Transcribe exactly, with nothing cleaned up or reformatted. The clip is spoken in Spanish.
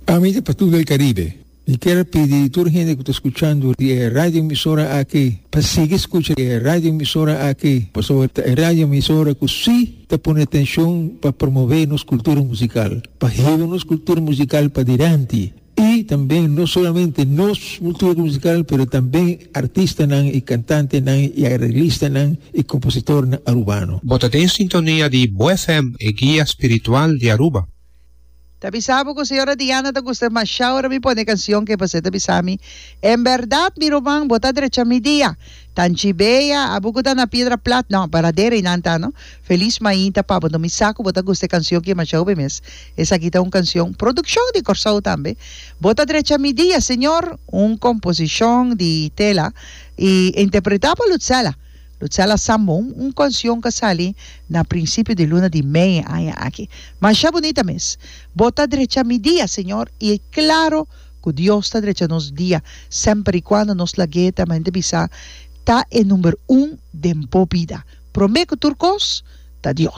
Amiga para todo el Caribe, y quiero pedir a toda la gente que está escuchando la radio emisora aquí, para seguir escuchando la radio emisora aquí, pues la radio emisora que sí te pone atención para promover nuestra cultura musical, para llevar nuestra cultura musical para adelante. Y también no solamente nuestra cultura musical, pero también artistas y cantantes y arreglistas y compositores urbanos. Botate en sintonía de Bo F M, el guía espiritual de Aruba. Tabisabo ko señora Diana te gusta más ahora mi pone canción que pasé tabisami. En verdad mi román bota derecha mi día. Tan chibea abuko ta na piedra plat no para dere inanta no. Feliz mainta pa boto mi saco bota gusta canción que más bemes. Esa quita un canción producción de Corsao tambe. Bota derecha mi día señor un composición de tela y interpretaba Lutzala. Lutzala Samon, un canción que sale na principio de luna de meia aí aqui. Mas já bonita mes. Bota derecha mi día, Señor, y claro que Dios está derecha nos día, sempre y cuando nos la gueta, mente bisa, está en número un de vida. Prometo turcos, ta Dios.